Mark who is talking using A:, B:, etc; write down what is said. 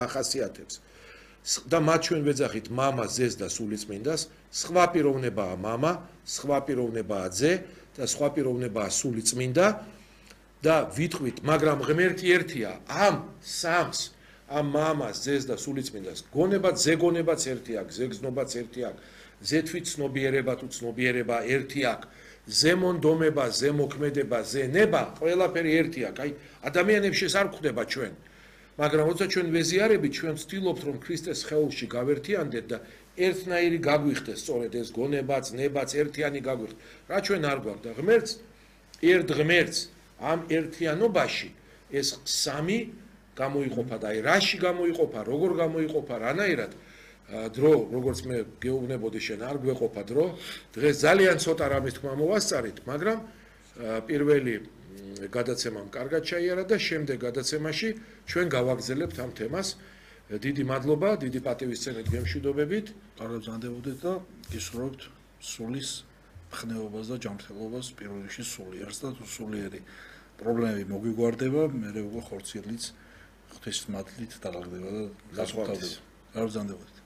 A: ახასიათებს. და მათ ჩვენ ვეძახით მამა, ზეს და სულიწმინდას, სხვა პიროვნებაა მამა, სხვა პიროვნებაა ძე და სხვა პიროვნებაა სულიწმინდა და ვიტყვით, მაგრამ ღმერთი ერთია, ამ სამს, ამ მამას, ზეს და სულიწმინდას, გონებაც, ზეგონებაც ერთი აქვს, ზეგზნობაც ერთი აქვს, ზეთვით ცნობიერება თუ ცნობიერება ერთი აქვს, ზემონდომება, ზემოქმედება, ზენება, ყველაფერი ერთი აქვს. აი, ადამიანებში ეს არ გვხვდება ჩვენ. მაგრამ როცა ჩვენ ვეზიარებით, ჩვენ ვცდილობთ, რომ ქრისტეს სხეულში გავერთიანდეთ და ერთნაირი გაგვიხდეს, სწორედ ეს გონებაც, ნებაც ერთიანი გაგვიხდეს. რა ჩვენ არ გვაქვს და ღმერთს, ერთ ღმერთს ამ ერთიანობაში ეს სამი გამოიყოფა და აი რაში გამოიყოფა, როგორ გამოიყოფა, რანაირად დრო, როგორც მე გეუბნებოდი შენ, არ გვეყოფა დრო. დღეს ძალიან ცოტა რამის თქმა მოვასწარით, მაგრამ პირველი გადაცემამ კარგად ჩაიარა და შემდეგ გადაცემაში ჩვენ გავაგზავნებთ ამ თემას. დიდი მადლობა, დიდი პატივისცემით გემშვიდობებით.
B: კარგად ზანდებოდეთ და გისურვებთ სულის მხნეობას და ჯანმრთელობას პირველ რიგში სულიერს და თუ სულიერი პრობლემები მოგვიგვარდება, მე უკვე ხორციელიც ღვთისმადლით დაგაგდება და გასხვავდება. კარგად ზანდებოდეთ.